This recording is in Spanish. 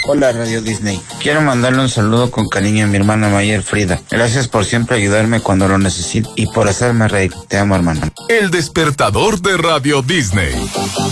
Hola Radio Disney, quiero mandarle un saludo con cariño a mi hermana Mayer Frida. Gracias por siempre ayudarme cuando lo necesito y por hacerme reír. Te amo, hermano. El despertador de Radio Disney.